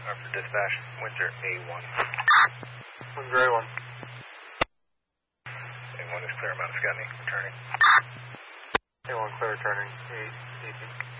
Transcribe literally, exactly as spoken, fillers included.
for dispatch, Windsor A one. Windsor A one. A one is clear, Mount Scotney, returning. A one clear, returning, eight eighteen.